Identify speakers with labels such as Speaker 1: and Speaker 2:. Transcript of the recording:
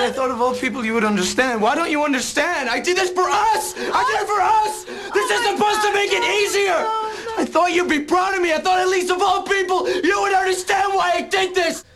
Speaker 1: I thought of all people you would understand. Why don't you understand? I did this for us! I did it for us! This is supposed to make it easier! I thought you'd be proud of me. I thought at least of all people you would understand why I did this!